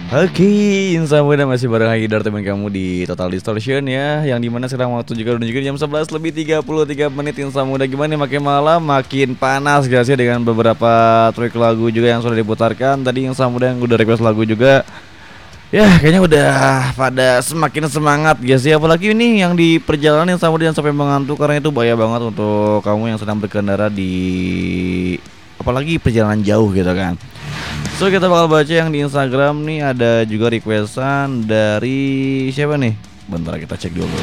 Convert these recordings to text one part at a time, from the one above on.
Oke, insya Allah masih bareng Haidar teman kamu di Total Distortion ya. Yang dimana sekarang waktu juga udah menunjukkan jam 11 lebih 33 menit. Insya Allah gimana makin malam makin panas gak sih, dengan beberapa track lagu juga yang sudah diputarkan. Tadi insya Allah yang udah request lagu juga. Ya kayaknya udah pada semakin semangat guys ya. Apalagi ini yang di perjalanan insya Allah sampai mengantuk, karena itu bahaya banget untuk kamu yang sedang berkendara di apalagi perjalanan jauh gitu kan. So kita bakal baca yang di Instagram nih, ada juga requestan dari siapa nih? Bentar kita cek dulu.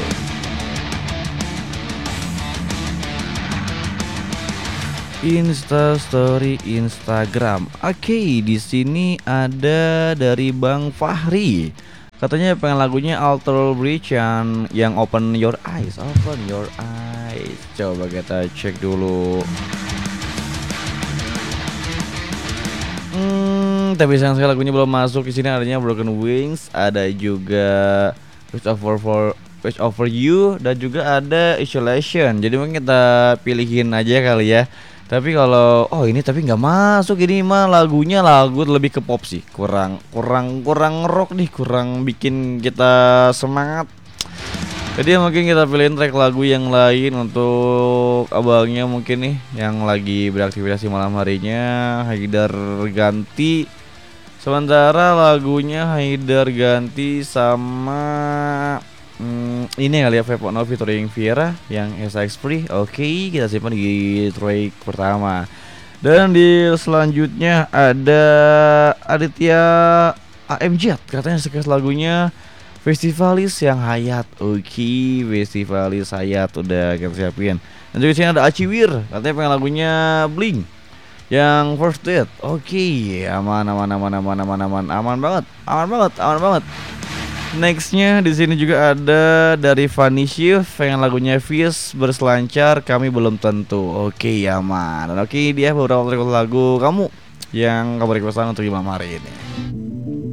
Insta story Instagram. Oke, di sini ada dari Bang Fahri. Katanya pengen lagunya Alter Bridge yang Open Your Eyes. Open Your Eyes. Coba kita cek dulu. Tapi sayang sekali lagunya belum masuk. Di sini adanya Broken Wings, ada juga Wish Over You, dan juga ada Isolation. Jadi mungkin kita pilihin aja kali ya. Tapi kalau ini tapi nggak masuk, ini mah lagunya lagu lebih ke pop sih. Kurang rock nih, kurang bikin kita semangat. Jadi mungkin kita pilihin track lagu yang lain untuk abangnya mungkin nih yang lagi beraktivitas di malam harinya. Haidar ganti. Sementara lagunya Haidar ganti sama ini kali ya, Vape No featuring Viera yang SX Free. Oke, kita simpan di track pertama. Dan di selanjutnya ada Aditya AMJ, katanya sekilas lagunya Festivalis yang Hayat. Oke, Festivalis Hayat udah kita siapin. Dan juga sini ada Aciwir, katanya pengen lagunya Blink yang First Date. Oke, aman banget. Nextnya di sini juga ada dari Fanny Shift, pengen lagunya Fierce Berselancar Kami Belum Tentu. Oke, aman. Dan oke, dia beberapa lagu kamu yang kamu requestan untuk malam hari ini.